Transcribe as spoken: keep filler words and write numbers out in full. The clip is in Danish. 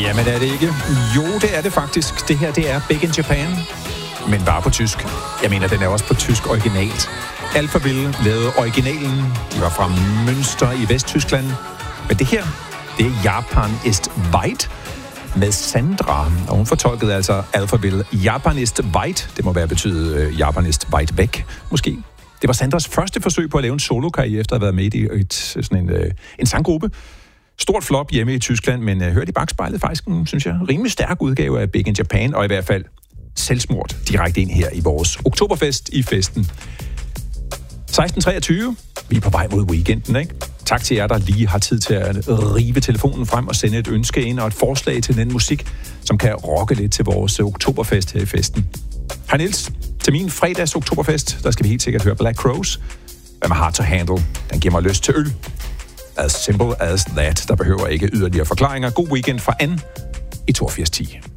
Jamen er det ikke? Jo, det er det faktisk. Det her, det er Big in Japan, men bare på tysk. Jeg mener, den er også på tysk originalt. Alphaville lavede originalen. De var fra Münster i Vesttyskland. Men det her, det er Japan ist weit med Sandra. Og hun fortolkede altså Alphaville. Japan ist weit. Det må være betyde uh, Japan ist weit væk, måske. Det var Sandras første forsøg på at lave en solokarriere, efter at have været med i et, sådan en, uh, en sanggruppe. Stort flop hjemme i Tyskland, men uh, hørt i bagspejlet faktisk en, synes jeg, rimelig stærk udgave af Big in Japan, og i hvert fald selvsmurt direkte ind her i vores oktoberfest i festen. seksten treogtyve. Vi er på vej mod weekenden, ikke? Tak til jer, der lige har tid til at rive telefonen frem og sende et ønske ind og et forslag til den musik, som kan rocke lidt til vores oktoberfest her i festen. Hej Niels, til min fredags oktoberfest, der skal vi helt sikkert høre Black Crowes. Hvad med Hard to Handle? Den giver mig lyst til øl. As simple as that. Der behøver ikke yderligere forklaringer. God weekend fra Anne i toogfirs ti.